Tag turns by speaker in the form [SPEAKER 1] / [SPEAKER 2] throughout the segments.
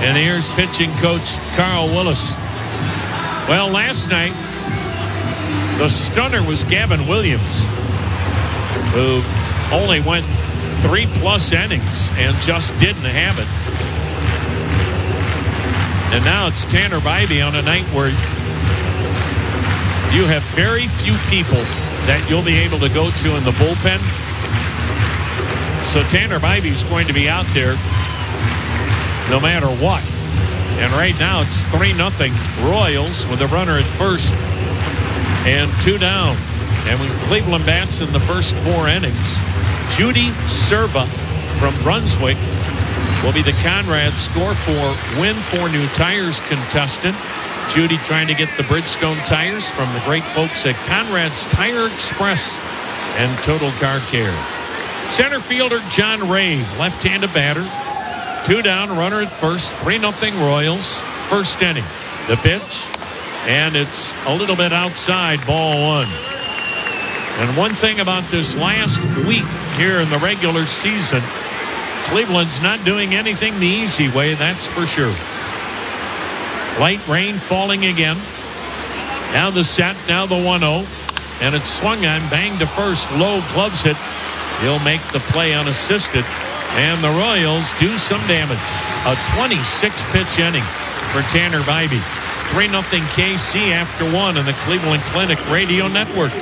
[SPEAKER 1] And here's pitching coach Carl Willis. Well, last night, the stunner was Gavin Williams, who only went 3+ innings and just didn't have it. And now it's Tanner Bybee on a night where you have very few people that you'll be able to go to in the bullpen. So Tanner Bybee is going to be out there no matter what. And right now it's 3-0 Royals with a runner at first and 2 down. And when Cleveland bats in the first 4 innings, Judy Serva from Brunswick will be the Conrad Score for Win for New Tires contestant. Judy trying to get the Bridgestone tires from the great folks at Conrad's Tire Express and Total Car Care. Center fielder John Rave, left-handed batter. 2 down, runner at first, 3-0 Royals. First inning. The pitch, and it's a little bit outside, ball 1. And one thing about this last week here in the regular season, Cleveland's not doing anything the easy way, that's for sure. Light rain falling again. Now the set, now the 1-0. And it's swung on, banged to first. Lowe gloves it. He'll make the play unassisted. And the Royals do some damage. A 26-pitch inning for Tanner Bybee. 3-0 KC after 1 on the Cleveland Clinic Radio Network.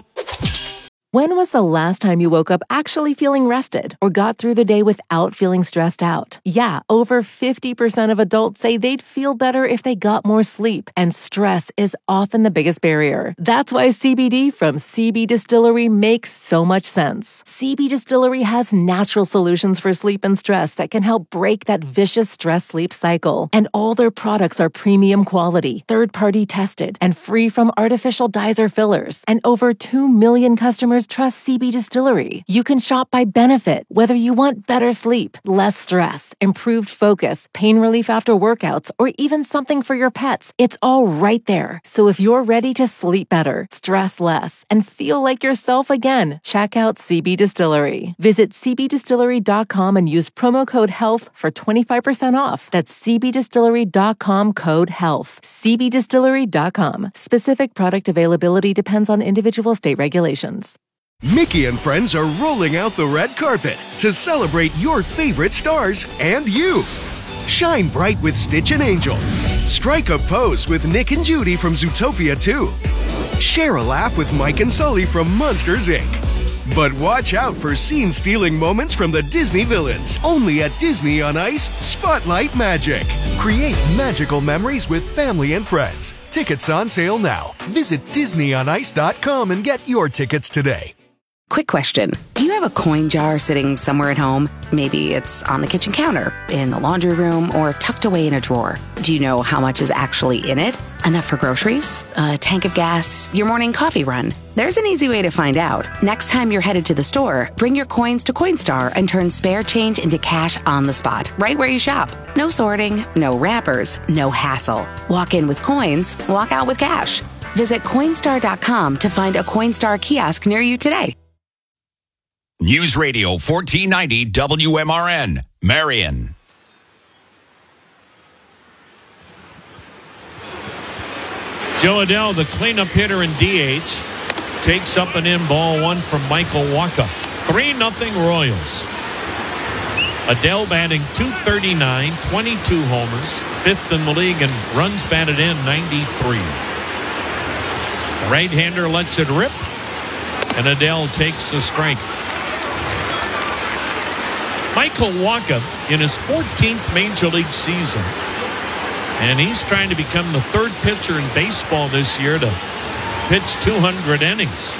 [SPEAKER 2] When was the last time you woke up actually feeling rested or got through the day without feeling stressed out? Yeah, over 50% of adults say they'd feel better if they got more sleep, and stress is often the biggest barrier. That's why CBD from CB Distillery makes so much sense. CB Distillery has natural solutions for sleep and stress that can help break that vicious stress-sleep cycle. And all their products are premium quality, third-party tested, and free from artificial dyes or fillers. And over 2 million customers trust CB Distillery. You can shop by benefit, whether you want better sleep, less stress, improved focus, pain relief after workouts, or even something for your pets. It's all right there. So if you're ready to sleep better, stress less, and feel like yourself again, check out CB Distillery. Visit cbdistillery.com and use promo code HEALTH for 25% off. That's cbdistillery.com, code HEALTH. cbdistillery.com. Specific product availability depends on individual state regulations.
[SPEAKER 3] Mickey and friends are rolling out the red carpet to celebrate your favorite stars and you. Shine bright with Stitch and Angel. Strike a pose with Nick and Judy from Zootopia 2. Share a laugh with Mike and Sully from Monsters, Inc. But watch out for scene-stealing moments from the Disney villains. Only at Disney on Ice Spotlight Magic. Create magical memories with family and friends. Tickets on sale now. Visit DisneyOnIce.com and get your tickets today.
[SPEAKER 4] Quick question. Do you have a coin jar sitting somewhere at home? Maybe it's on the kitchen counter, in the laundry room, or tucked away in a drawer. Do you know how much is actually in it? Enough for groceries? A tank of gas? Your morning coffee run? There's an easy way to find out. Next time you're headed to the store, bring your coins to Coinstar and turn spare change into cash on the spot, right where you shop. No sorting, no wrappers, no hassle. Walk in with coins, walk out with cash. Visit Coinstar.com to find a Coinstar kiosk near you today.
[SPEAKER 5] News Radio 1490 WMRN, Marion.
[SPEAKER 1] Joe Adell, the cleanup hitter in DH, takes up an in ball 1 from Michael Wacha. 3-0 Royals. Adell batting .239, 22 homers, 5th in the league, and runs batted in 93. The right-hander lets it rip, and Adell takes the strike. Michael Wacha in his 14th Major League season, and he's trying to become the 3rd pitcher in baseball this year to pitch 200 innings.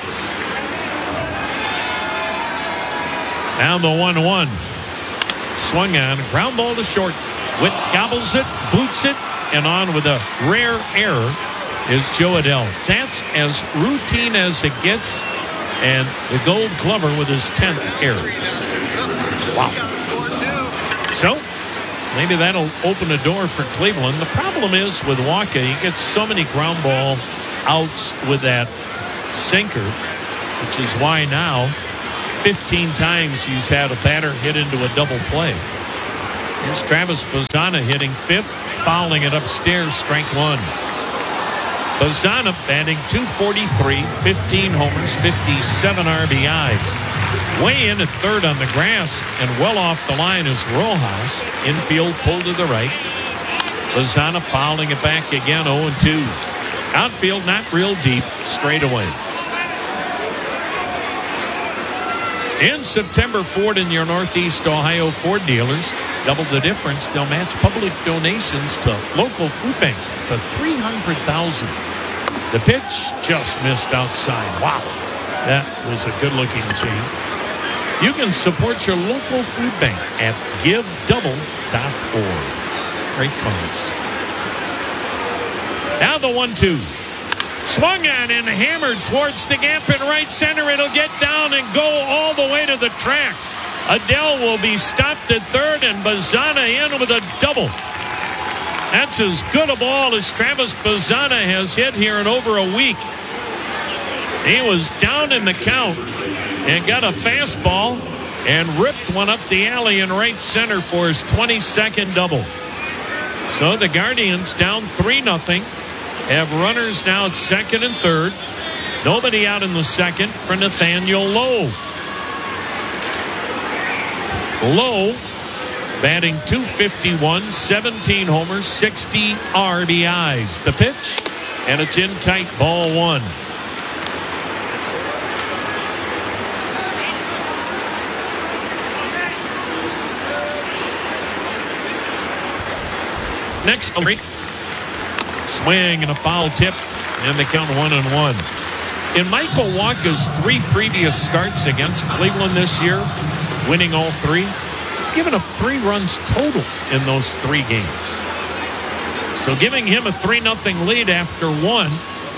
[SPEAKER 1] Now the 1-1. Swung on, ground ball to short. Witt gobbles it, boots it, and on with a rare error is Joe Adell. That's as routine as it gets, and the Gold Glover with his 10th error. Wow. So, maybe that'll open a door for Cleveland. The problem is with Wacha, he gets so many ground ball outs with that sinker, which is why now 15 times he's had a batter hit into a double play. Here's Travis Bazzana hitting fifth, fouling it upstairs, strike one. Bazzana batting .243, 15 homers, 57 RBIs. Way in at third on the grass and well off the line is Rojas. Infield pulled to the right. Bazzana fouling it back again, 0-2. Outfield not real deep, straight away. In September, Ford and your Northeast Ohio Ford dealers double the difference. They'll match public donations to local food banks to $300,000. The pitch just missed outside. Wow, that was a good-looking change. You can support your local food bank at givedouble.org. Great cause. Now the 1-2. Swung on and hammered towards the gap in right center. It'll get down and go all the way to the track. Adell will be stopped at third and Bazzana in with a double. That's as good a ball as Travis Bazzana has hit here in over a week. He was down in the count and got a fastball and ripped one up the alley in right center for his 22nd double. So the Guardians down 3-0. Have runners now at second and third. Nobody out in the second for Nathaniel Lowe. Lowe batting .251, 17 homers, 60 RBIs. The pitch, and it's in tight, ball one. Next, swing and a foul tip, and they count 1-1. In Michael Wacha's 3 previous starts against Cleveland this year, winning all 3, he's given up 3 runs total in those 3 games. So giving him a 3-0 lead after 1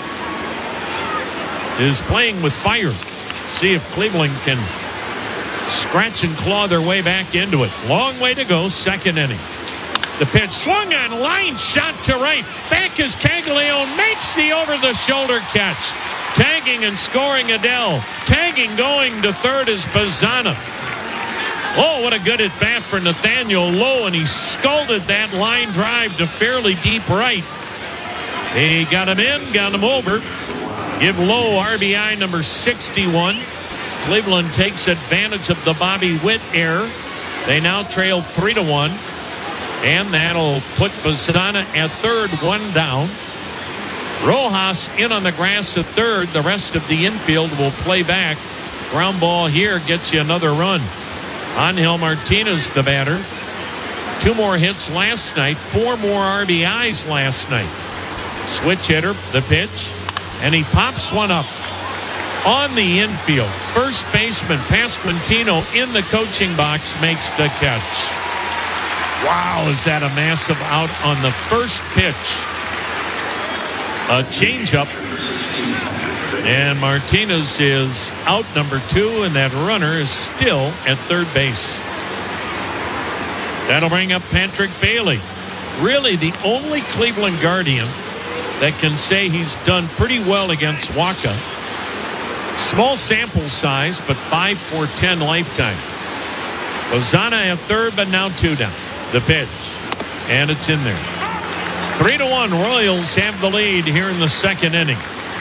[SPEAKER 1] is playing with fire. See if Cleveland can scratch and claw their way back into it. Long way to go, second inning. The pitch swung on, line shot to right. Back is Caglione, makes the over-the-shoulder catch. Tagging and scoring Adell. Tagging going to third is Bazzana. Oh, what a good at-bat for Nathaniel Lowe, and he scolded that line drive to fairly deep right. He got him in, got him over. Give Lowe RBI number 61. Cleveland takes advantage of the Bobby Witt error. They now trail 3-1. And that'll put Bazzana at third, 1 down. Rojas in on the grass at third. The rest of the infield will play back. Ground ball here gets you another run. Angel Martinez, the batter. 2 more hits last night. 4 more RBIs last night. Switch hitter, the pitch. And he pops one up on the infield. First baseman Pasquantino in the coaching box makes the catch. Wow, is that a massive out on the first pitch? A changeup. And Martinez is out number 2, and that runner is still at third base. That'll bring up Patrick Bailey. Really the only Cleveland Guardian that can say he's done pretty well against Wacha. Small sample size, but 5 for 10 lifetime. Bazzana at third, but now 2 down. The pitch, and it's in there. 3-1, Royals have the lead here in the second inning.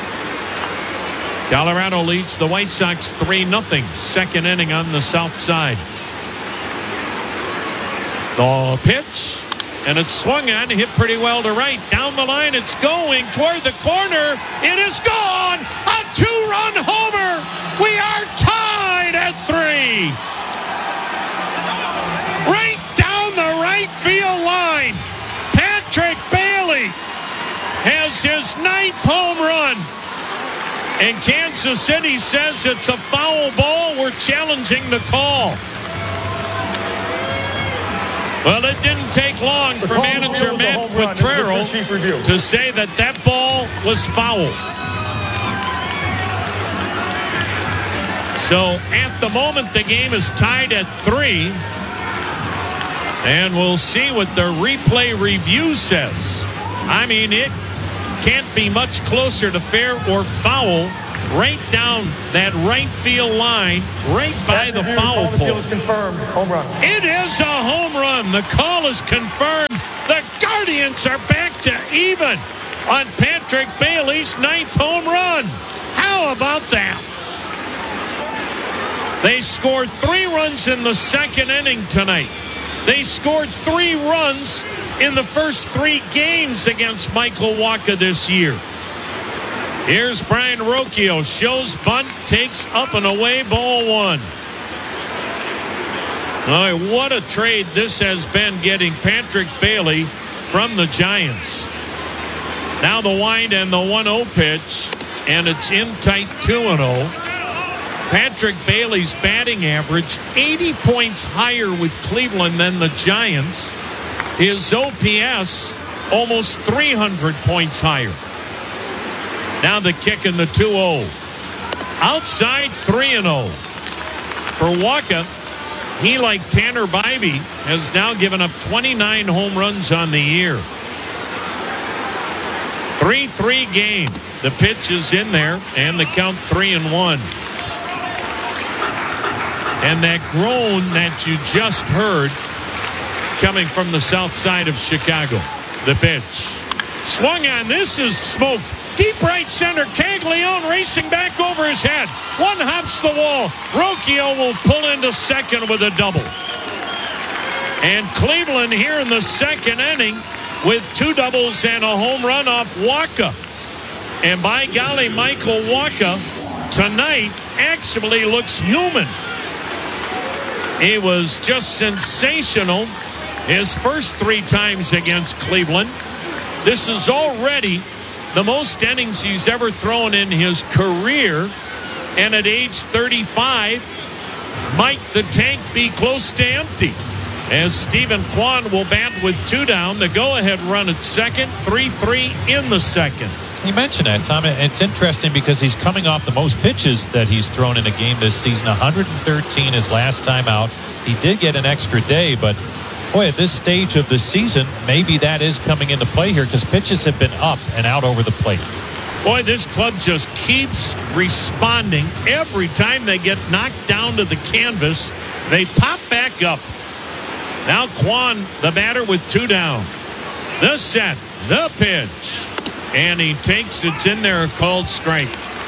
[SPEAKER 1] Colorado leads the White Sox 3-0. Second inning on the south side. The pitch, and it's swung on, hit pretty well to right. Down the line, it's going toward the corner. It is gone! A 2-run homer! We are tied at 3! Right down the right field line. Patrick Bailey has his 9th home run. And Kansas City says it's a foul ball. We're challenging the call. Well, it didn't take long for manager Matt Quatrero to say that that ball was foul. So at the moment, the game is tied at 3. And we'll see what the replay review says. I mean, it can't be much closer to fair or foul right down that right field line, right by the foul pole.
[SPEAKER 6] Confirmed. Home run.
[SPEAKER 1] It is a home run. The call is confirmed. The Guardians are back to even on Patrick Bailey's 9th home run. How about that? They scored 3 runs in the second inning tonight. They scored 3 runs in the first 3 games against Michael Wacha this year. Here's Brian Rocchio. Shows bunt, takes up and away, ball 1. All right, what a trade this has been, getting Patrick Bailey from the Giants. Now the wind and the 1-0 pitch, and it's in tight 2-0. Patrick Bailey's batting average 80 points higher with Cleveland than the Giants. His OPS almost 300 points higher. Now the kick in the 2-0. Outside 3-0. For Wacha, he, like Tanner Bybee, has now given up 29 home runs on the year. 3-3 game. The pitch is in there, and the count 3-1. And that groan that you just heard coming from the south side of Chicago. The pitch. Swung on. This is smoked. Deep right center. Caglione racing back over his head. One hops the wall. Rocchio will pull into second with a double. And Cleveland here in the second inning with 2 doubles and a home run off Wacha. And by golly, Michael Wacha tonight actually looks human. He was just sensational his first 3 times against Cleveland. This is already the most innings he's ever thrown in his career. And at age 35, might the tank be close to empty? As Stephen Kwan will bat with 2 down. The go-ahead run at second, 3-3 in the second.
[SPEAKER 7] You mentioned that, Tom. It's interesting because he's coming off the most pitches that he's thrown in a game this season. 113 his last time out. He did get an extra day, but boy, at this stage of the season, maybe that is coming into play here because pitches have been up and out over the plate.
[SPEAKER 1] Boy, this club just keeps responding. Every time they get knocked down to the canvas, they pop back up. Now Kwan, the batter, with 2 down. The set, the pitch. And he takes it's in there, a called strike.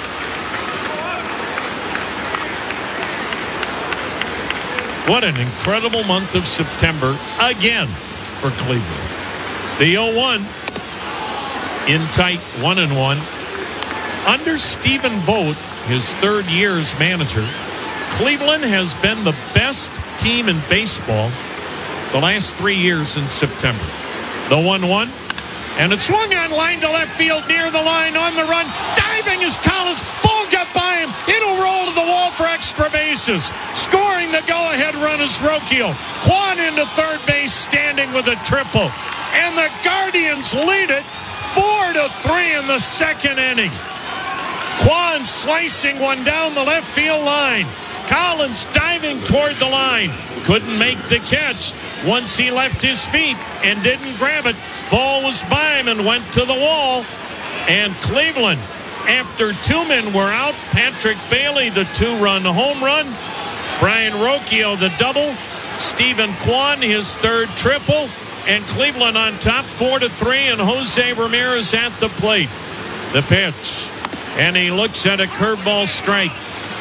[SPEAKER 1] What an incredible month of September again for Cleveland. The 0-1 in tight 1-1. Under Stephen Vogt, his 3rd year as manager, Cleveland has been the best team in baseball the last 3 years in September. The 1-1. And it swung on line to left field near the line on the run. Diving is Collins. Ball got by him. It'll roll to the wall for extra bases. Scoring the go-ahead run is Rocchio. Kwan into third base, standing with a triple. And the Guardians lead it 4-3 in the second inning. Kwan slicing one down the left field line. Collins diving toward the line. Couldn't make the catch once he left his feet and didn't grab it. Ball was by him and went to the wall. And Cleveland, after 2 men were out, Patrick Bailey, the 2-run home run. Brian Rocchio, the double. Stephen Kwan, his 3rd triple. And Cleveland on top 4-3, and Jose Ramirez at the plate. The pitch. And he looks at a curveball strike.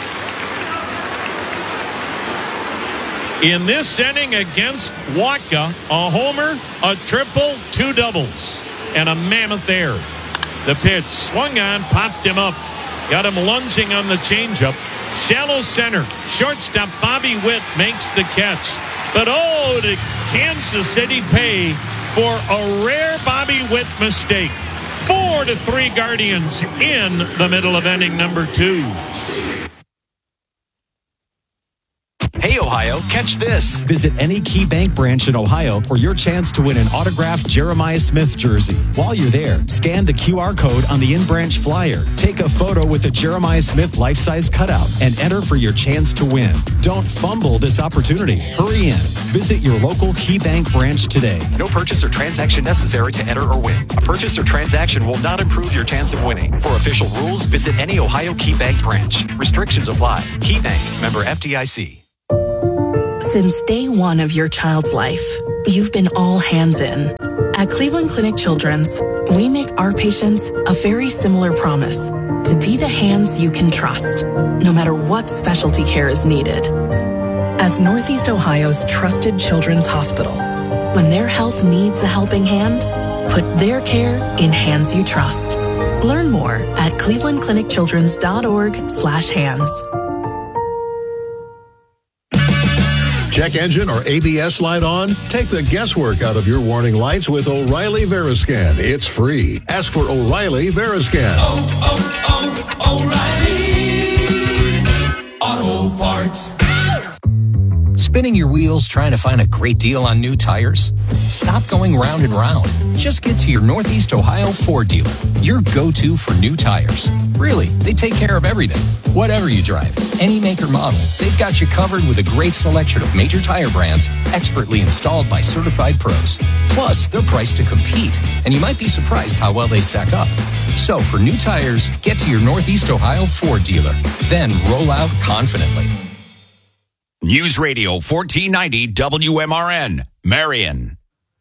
[SPEAKER 1] In this inning against Wacha, a homer, a triple, 2 doubles, and a mammoth error. The pitch swung on, popped him up, got him lunging on the changeup. Shallow center, shortstop Bobby Witt makes the catch. But oh, did Kansas City pay for a rare Bobby Witt mistake. 4-3 Guardians in the middle of inning number 2.
[SPEAKER 8] Hey, Ohio,
[SPEAKER 6] catch this. Visit any Key Bank branch in Ohio for your chance to win an autographed Jeremiah Smith jersey. While you're there, scan the QR code on the in-branch flyer. Take a photo with a Jeremiah Smith life-size cutout and enter for your chance to win. Don't fumble this opportunity. Hurry in. Visit your local Key Bank branch today. No purchase or transaction necessary to enter or win. A purchase or transaction will not improve your chance of winning. For official rules, visit any Ohio Key Bank branch. Restrictions apply. Key Bank, member FDIC.
[SPEAKER 8] Since day one of your child's life, you've been all hands in. At Cleveland Clinic Children's, we make our patients a very similar promise to be the hands you can trust, no matter what specialty care is needed. As Northeast Ohio's trusted children's hospital, when their health needs a helping hand, put their care in hands you trust. Learn more at clevelandclinicchildrens.org/hands.
[SPEAKER 9] Check engine or ABS light on? Take the guesswork out of your warning lights with O'Reilly Veriscan. It's free. Ask for O'Reilly Veriscan.
[SPEAKER 10] O'Reilly Auto Parts.
[SPEAKER 11] Spinning your wheels trying to find a great deal on new tires? Stop going round and round. Just get to your Northeast Ohio Ford dealer, your go-to for new tires. Really, they take care of everything. Whatever you drive, any make or model, they've got you covered with a great selection of major tire brands expertly installed by certified pros. Plus, they're priced to compete, and you might be surprised how well they stack up. So for new tires, get to your Northeast Ohio Ford dealer. Then roll out confidently.
[SPEAKER 5] News Radio 1490 WMRN, Marion.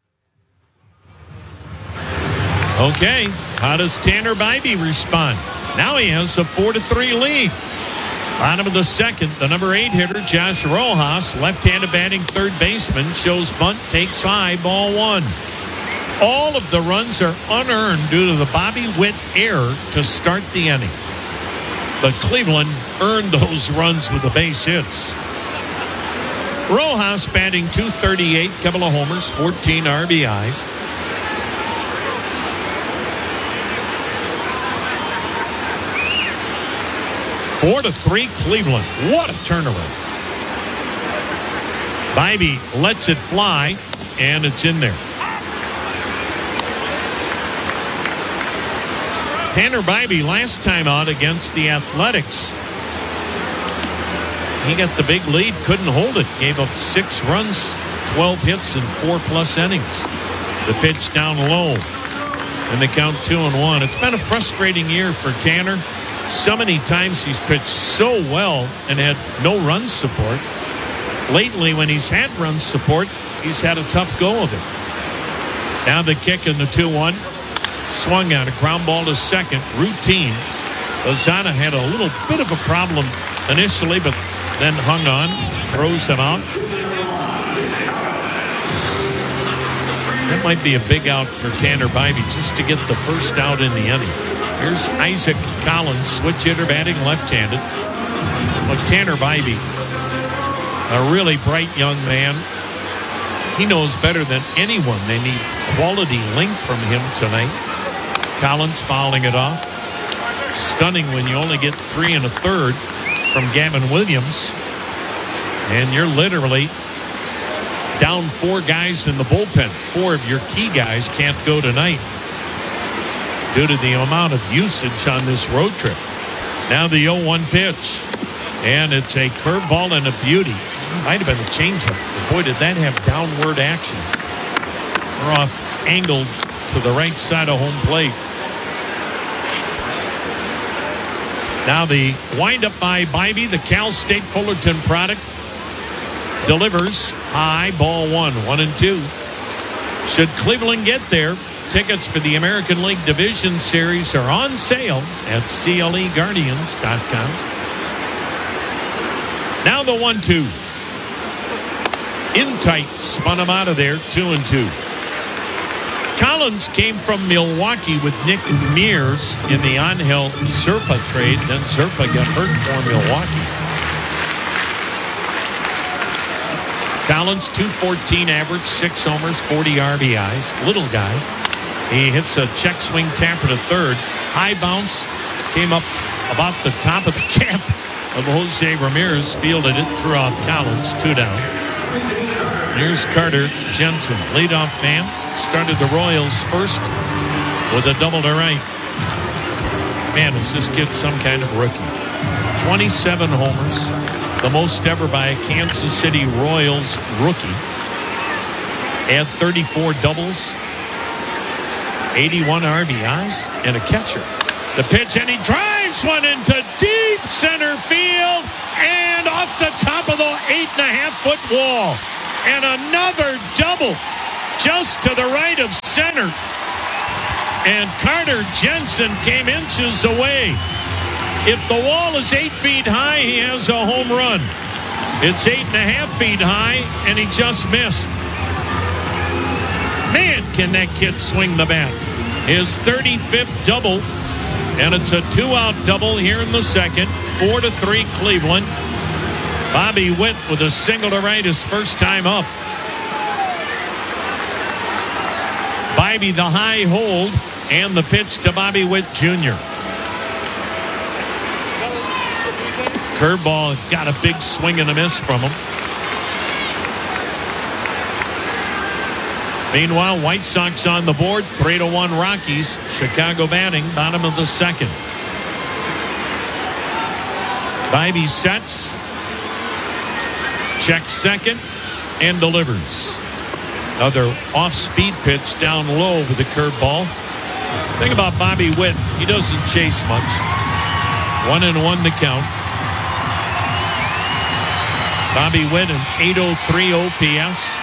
[SPEAKER 1] Okay, how does Tanner Bybee respond? Now he has a 4-3 lead. Bottom of the second, the number 8 hitter, Josh Rojas, left-handed batting third baseman, shows bunt, takes high, ball 1. All of the runs are unearned due to the Bobby Witt error to start the inning. But Cleveland earned those runs with the base hits. Rojas batting .238, couple of homers, 14 RBIs. Four to 3 Cleveland. What a turnaround. Bybee lets it fly, and it's in there. Tanner Bybee last time out against the Athletics. He got the big lead, couldn't hold it. Gave up 6 runs, 12 hits, and 4+ innings. The pitch down low, and they count 2-1. It's been a frustrating year for Tanner. So many times he's pitched so well and had no run support. Lately, when he's had run support, he's had a tough go of it. Now the kick in the 2-1. Swung on a ground ball to second. Routine. Lozada had a little bit of a problem initially, but then hung on. Throws him out. That might be a big out for Tanner Bybee just to get the first out in the inning. Here's Isaac Collins, switch hitter batting left-handed. Look, Tanner Bybee, a really bright young man. He knows better than anyone they need quality length from him tonight. Collins fouling it off. Stunning when you only get 3 1/3 from Gavin Williams. And you're literally down 4 guys in the bullpen. 4 of your key guys can't go tonight due to the amount of usage on this road trip. Now the 0-1 pitch. And it's a curveball and a beauty. Might have been a changeup. Boy, did that have downward action. We're off angled to the right side of home plate. Now the windup by Bybee, the Cal State Fullerton product, delivers high, ball 1, 1-2. Should Cleveland get there, tickets for the American League Division Series are on sale at CLEGuardians.com. Now the 1-2. In tight, spun him out of there, 2-2. Collins came from Milwaukee with Nick Mears in the Angel Zerpa trade. Then Zerpa got hurt for Milwaukee. Collins, .214 average, 6 homers, 40 RBIs. Little guy. He hits a check swing tapper to third. High bounce, came up about the top of the cap of Jose Ramirez. Fielded it, threw off Collins, 2 down. Here's Carter Jensen, leadoff man. Started the Royals first with a double to right. Man, is this kid some kind of rookie. 27 homers, the most ever by a Kansas City Royals rookie. Had 34 doubles, 81 RBIs, and a catcher. The pitch, and he drives one into deep center field and off the top of the 8.5-foot wall. And another double just to the right of center. And Carter Jensen came inches away. If the wall is 8 feet high, he has a home run. It's 8.5 feet high, and he just missed. Man, can that kid swing the bat. His 35th double, and it's a 2-out double here in the second. 4-3 Cleveland. Bobby Witt with a single to right his first time up. Bibee the high hold, and the pitch to Bobby Witt Jr. Curveball got a big swing and a miss from him. Meanwhile, White Sox on the board, 3-1 Rockies. Chicago batting, bottom of the second. Bibee sets, checks second, and delivers. Another off-speed pitch down low with the curveball. Thing about Bobby Witt, he doesn't chase much. 1-1 the count. Bobby Witt, an .803 OPS.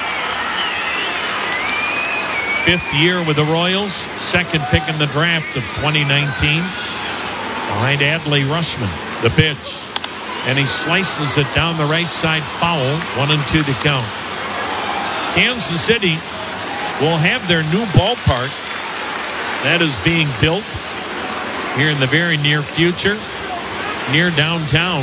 [SPEAKER 1] 5th year with the Royals. Second pick in the draft of 2019. Behind Adley Rutschman. The pitch. And he slices it down the right side foul. 1-2 the count. Kansas City will have their new ballpark. That is being built here in the very near future, near downtown.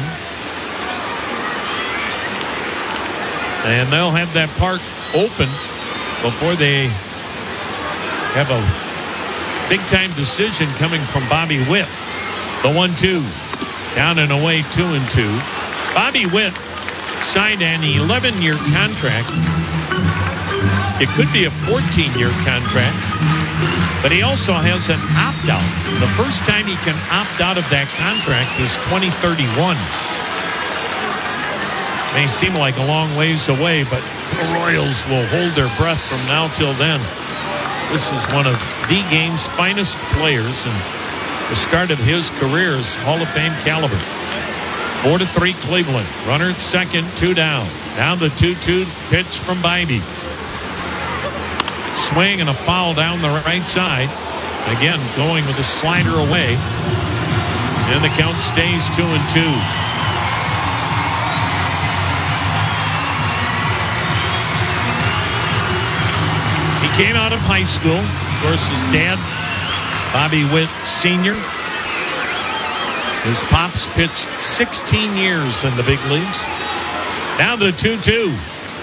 [SPEAKER 1] And they'll have that park open before they have a big-time decision coming from Bobby Witt. The 1-2. Down and away, 2-2. Bobby Witt signed an 11-year contract. It could be a 14-year contract, but he also has an opt-out. The first time he can opt out of that contract is 2031. May seem like a long ways away, but the Royals will hold their breath from now till then. This is one of the game's finest players, and the start of his career is Hall of Fame caliber. 4-3 Cleveland. Runner at second, 2 down. Now the 2-2 pitch from Bibee. Swing and a foul down the right side. Again, going with a slider away. And the count stays 2-2. He came out of high school. Of course, his dad, Bobby Witt Sr. His pops pitched 16 years in the big leagues. Now the 2-2.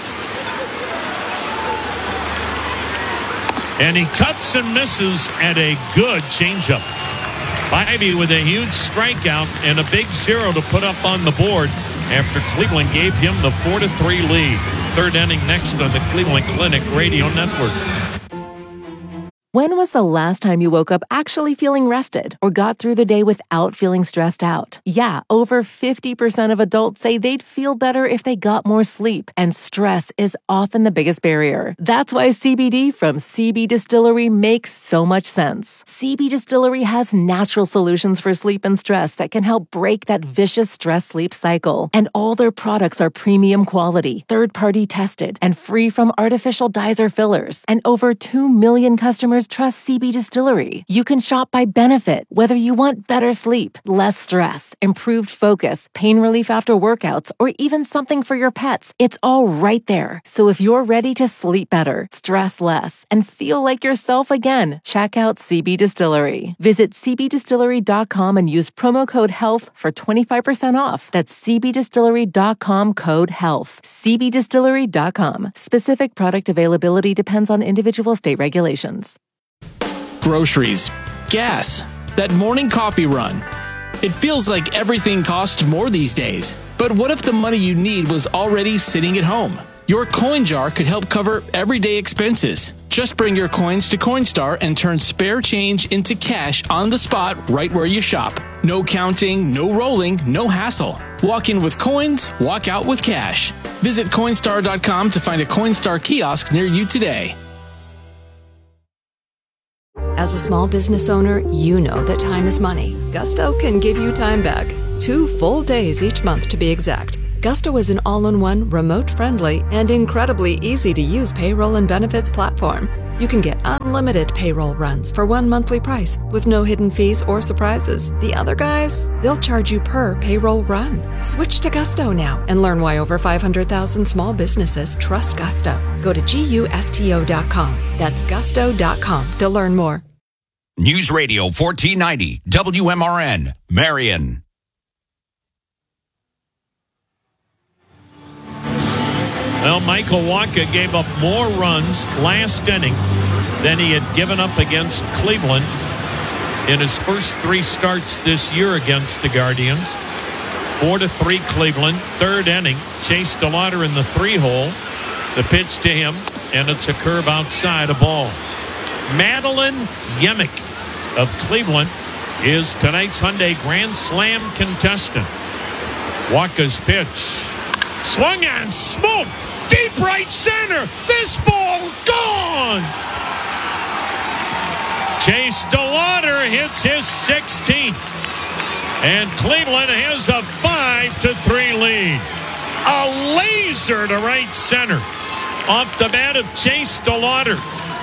[SPEAKER 1] And he cuts and misses at a good changeup. Bibee with a huge strikeout and a big 0 to put up on the board after Cleveland gave him the 4-3 lead. Third inning next on the Cleveland Clinic Radio Network.
[SPEAKER 2] When was the last time you woke up actually feeling rested or got through the day without feeling stressed out? Yeah, over 50% of adults say they'd feel better if they got more sleep, and stress is often the biggest barrier. That's why CBD from CB Distillery makes so much sense. CB Distillery has natural solutions for sleep and stress that can help break that vicious stress-sleep cycle. And all their products are premium quality, third-party tested, and free from artificial dyes or fillers. And over 2 million customers trust CB Distillery. You can shop by benefit, whether you want better sleep, less stress, improved focus, pain relief after workouts, or even something for your pets. It's all right there. So if you're ready to sleep better, stress less, and feel like yourself again, check out CB Distillery. Visit cbdistillery.com and use promo code HEALTH for 25% off. That's cbdistillery.com code HEALTH. cbdistillery.com. Specific product availability depends on individual state regulations.
[SPEAKER 12] Groceries, gas, that morning coffee run. It feels like everything costs more these days. But what if the money you need was already sitting at home? Your coin jar could help cover everyday expenses. Just bring your coins to Coinstar and turn spare change into cash on the spot right where you shop. No counting, no rolling, no hassle. Walk in with coins, walk out with cash. Visit Coinstar.com to find a Coinstar kiosk near you today.
[SPEAKER 13] As a small business owner, you know that time is money. Gusto can give you time back. 2 full days each month to be exact. Gusto is an all-in-one, remote-friendly, and incredibly easy-to-use payroll and benefits platform. You can get unlimited payroll runs for one monthly price with no hidden fees or surprises. The other guys, they'll charge you per payroll run. Switch to Gusto now and learn why over 500,000 small businesses trust Gusto. Go to GUSTO.com. That's Gusto.com to learn more.
[SPEAKER 5] News Radio 1490 WMRN, Marion.
[SPEAKER 1] Well, Michael Wacha gave up more runs last inning than he had given up against Cleveland in his first 3 starts this year against the Guardians. 4-3 Cleveland. 3rd inning, Chase DeLauder in the 3-hole. The pitch to him, and it's a curve outside, a ball. Madeline Yemick of Cleveland is tonight's Hyundai Grand Slam contestant. Wacha's pitch. Swung on, smoke, deep right center. This ball gone. Chase DeLauder hits his 16th. And Cleveland has a 5-3 lead. A laser to right center off the bat of Chase DeLauder.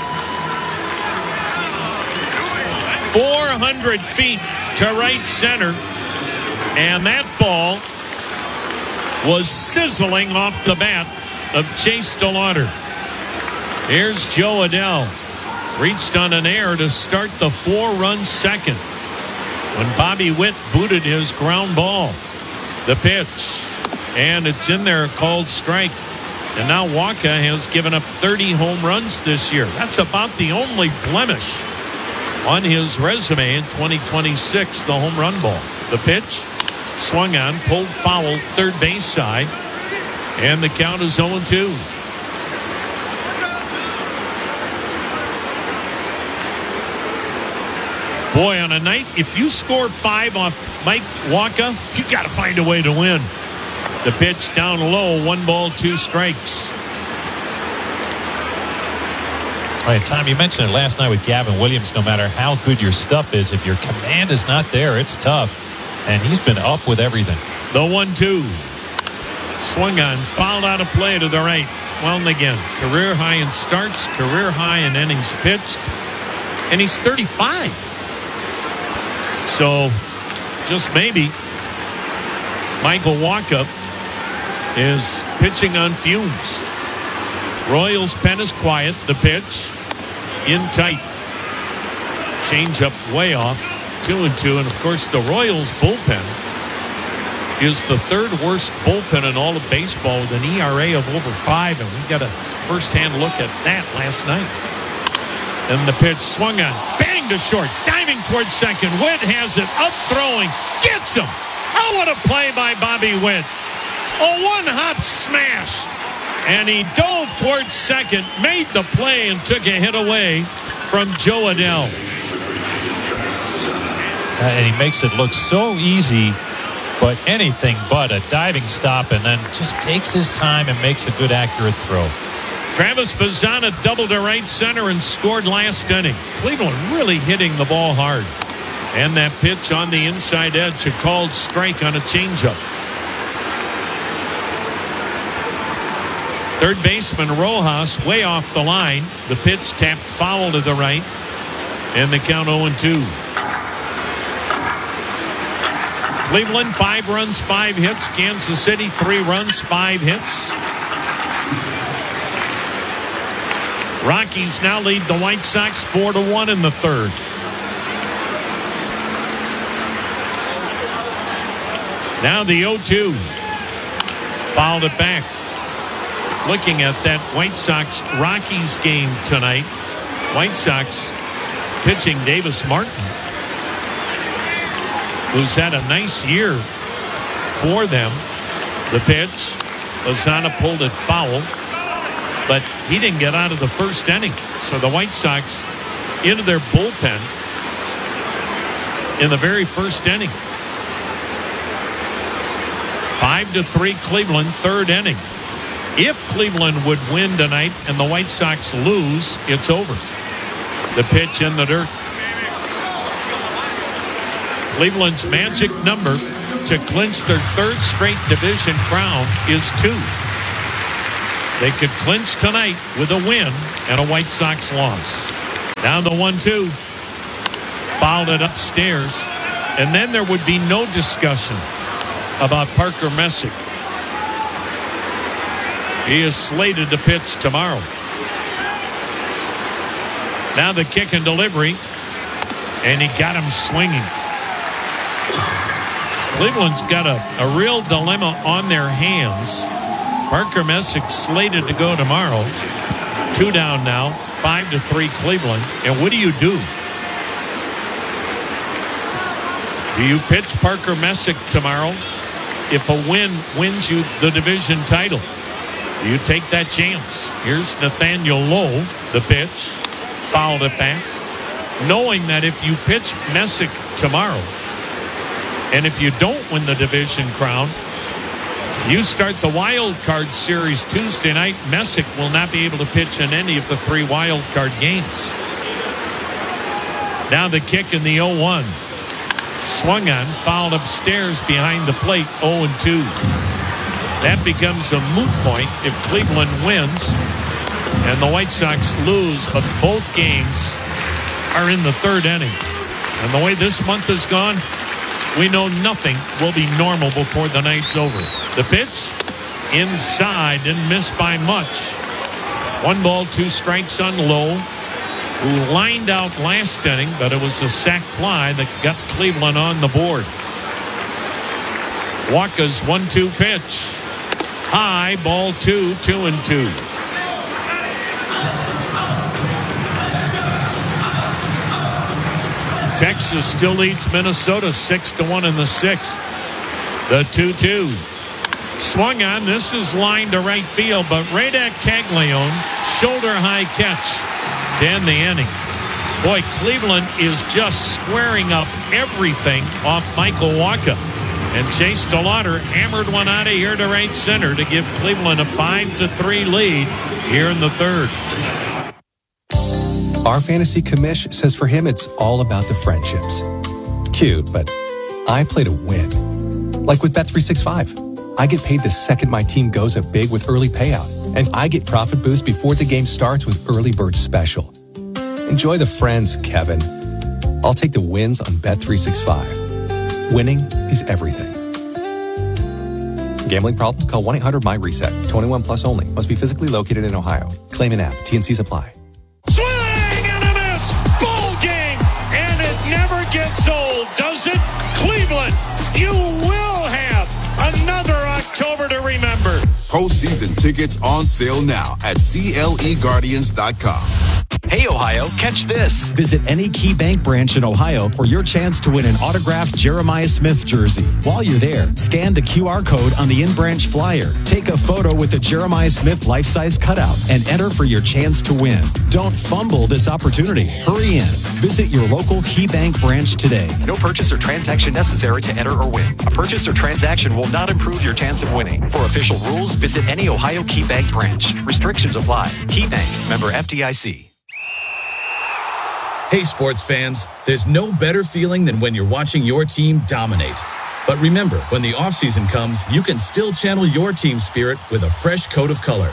[SPEAKER 1] 400 feet to right center. And that ball was sizzling off the bat of Chase DeLauder. Here's Joe Adell. Reached on an error to start the 4-run second when Bobby Witt booted his ground ball. The pitch. And it's in there, called strike. And now Wacha has given up 30 home runs this year. That's about the only blemish on his resume in 2026, the home run ball. The pitch. Swung on, pulled foul, third base side, and the count is 0-2. Boy, on a night, if you score 5 off Mike Wacha, you got to find a way to win. The pitch down low, 1 ball, 2 strikes.
[SPEAKER 7] All right, Tom, you mentioned it last night with Gavin Williams. No matter how good your stuff is, if your command is not there, it's tough. And he's been up with everything.
[SPEAKER 1] The 1-2. Swung on, fouled out of play to the right. Well, and again, career high in starts, career high in innings pitched. And he's 35. So, just maybe, Michael Wacha is pitching on fumes. Royals' pen is quiet. The pitch, in tight. Change up way off. 2-2, and of course the Royals bullpen is the 3rd worst bullpen in all of baseball with an ERA of over 5, and we got a first-hand look at that last night. And the pitch swung on, bang to short, diving towards second. Witt has it, up throwing, gets him. Oh, what a play by Bobby Witt. A 1-hop smash, and he dove towards second, made the play, and took a hit away from Joe Adell.
[SPEAKER 7] And he makes it look so easy, but anything but a diving stop, and then just takes his time and makes a good, accurate throw.
[SPEAKER 1] Travis Bazzana doubled to right center and scored last inning. Cleveland really hitting the ball hard. And that pitch on the inside edge, a called strike on a changeup. Third baseman Rojas way off the line. The pitch tapped foul to the right. And the count 0-2. Cleveland, 5 runs, 5 hits. Kansas City, 3 runs, 5 hits. Rockies now lead the White Sox 4-1 in the 3rd. Now the 0-2. Fouled it back. Looking at that White Sox-Rockies game tonight. White Sox pitching Davis Martin, who's had a nice year for them. The pitch, Bazzana pulled it foul. but he didn't get out of the first inning. So the White Sox into their bullpen in the very first inning. 5-3 Cleveland, third inning. If Cleveland would win tonight and the White Sox lose, it's over. The pitch in the dirt. Cleveland's magic number to clinch their third straight division crown is 2. They could clinch tonight with a win and a White Sox loss. Now the 1-2. Fouled it upstairs. And then there would be no discussion about Parker Messick. He is slated to pitch tomorrow. Now the kick and delivery. And he got him swinging. Cleveland's got a real dilemma on their hands. Parker Messick slated to go tomorrow. 2 down now. 5-3 Cleveland. And what do you do? Do you pitch Parker Messick tomorrow if a win wins you the division title? Do you take that chance? Here's Nathaniel Lowe, the pitch. Fouled it back. Knowing that if you pitch Messick tomorrow, and if you don't win the division crown, you start the wild card series Tuesday night. Messick will not be able to pitch in any of the 3 wild card games. Now the kick in the 0-1. Swung on, fouled upstairs behind the plate, 0-2. That becomes a moot point if Cleveland wins and the White Sox lose, but both games are in the third inning. And the way this month has gone, we know nothing will be normal before the night's over. The pitch, inside, didn't miss by much. 1 ball, 2 strikes on Lowe, who lined out last inning, but it was a sac fly that got Cleveland on the board. Walker's 1-2 pitch. High, ball 2, 2-2. Texas still leads Minnesota 6-1 in the 6th. The 2-2. Swung on. This is lined to right field, but Radek Caglione, shoulder high catch to end the inning. Boy, Cleveland is just squaring up everything off Michael Wacha. And Chase DeLauder hammered one out of here to right center to give Cleveland a 5-3 lead here in the third.
[SPEAKER 14] Our fantasy commish says for him it's all about the friendships. Cute, but I play to win. Like with Bet365. I get paid the second my team goes up big with early payout. And I get profit boost before the game starts with Early Bird Special. Enjoy the friends, Kevin. I'll take the wins on Bet365. Winning is everything. Gambling problem? Call 1-800-MY-RESET. 21 plus only. Must be physically located in Ohio. Claim an app. T&Cs apply.
[SPEAKER 1] Swing and a miss. Ball game. And it never gets old, does it? Cleveland, you will have another October to remember.
[SPEAKER 15] Postseason tickets on sale now at CLEGuardians.com.
[SPEAKER 6] Hey, Ohio, catch this. Visit any Key Bank branch in Ohio for your chance to win an autographed Jeremiah Smith jersey. While you're there, scan the QR code on the in-branch flyer. Take a photo with the Jeremiah Smith life-size cutout and enter for your chance to win. Don't fumble this opportunity. Hurry in. Visit your local Key Bank branch today. No purchase or transaction necessary to enter or win. A purchase or transaction will not improve your chance of winning. For official rules, visit any Ohio Key Bank branch. Restrictions apply. Key Bank, member FDIC.
[SPEAKER 16] Hey, sports fans, there's no better feeling than when you're watching your team dominate. But remember, when the offseason comes, you can still channel your team spirit with a fresh coat of color.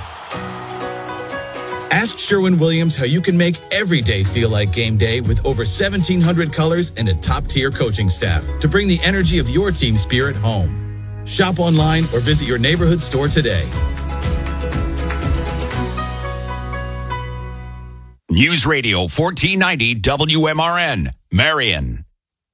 [SPEAKER 16] Ask Sherwin-Williams how you can make every day feel like game day with over 1,700 colors and a top-tier coaching staff to bring the energy of your team spirit home. Shop online or visit your neighborhood store today.
[SPEAKER 5] News Radio 1490 WMRN, Marion.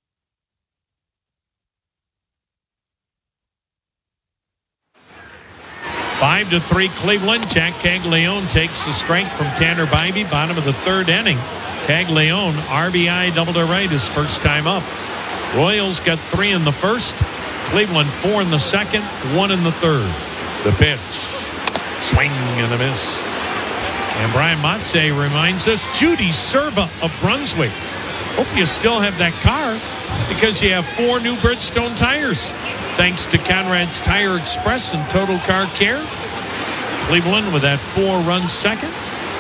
[SPEAKER 1] Five to 3 Cleveland. Jack Caglione takes the strike from Tanner Bybee, bottom of the third inning. Caglione, RBI double to right, his first time up. Royals got 3 in the first. Cleveland 4 in the second, 1 in the third. The pitch. Swing and a miss. And Brian Matze reminds us, Judy Serva of Brunswick. Hope you still have that car because you have 4 new Bridgestone tires. Thanks to Conrad's Tire Express and Total Car Care. Cleveland with that 4-run second.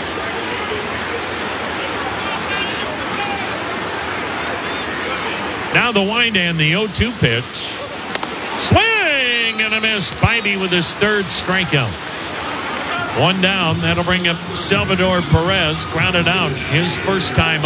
[SPEAKER 1] Now the wind and the 0-2 pitch. Swing and a miss. Bybee with his 3rd strikeout. 1 down. That'll bring up Salvador Perez. Grounded out his first time